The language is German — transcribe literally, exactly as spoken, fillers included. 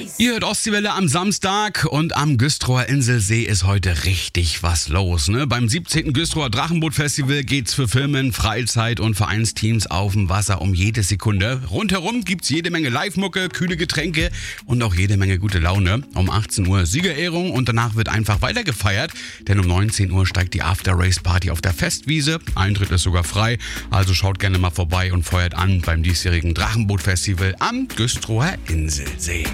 Ihr hört Ostseewelle am Samstag und am Güstrower Inselsee ist heute richtig was los. Ne? Beim siebzehnten Güstrower Drachenboot-Festival geht's für Firmen, Freizeit- und Vereinsteams auf dem Wasser um jede Sekunde. Rundherum gibt's jede Menge Live-Mucke, kühle Getränke und auch jede Menge gute Laune. Um achtzehn Uhr Siegerehrung und danach wird einfach weiter gefeiert, denn um neunzehn Uhr steigt die After-Race-Party auf der Festwiese. Eintritt ist sogar frei, also schaut gerne mal vorbei und feuert an beim diesjährigen Drachenboot-Festival am Güstrower Inselsee.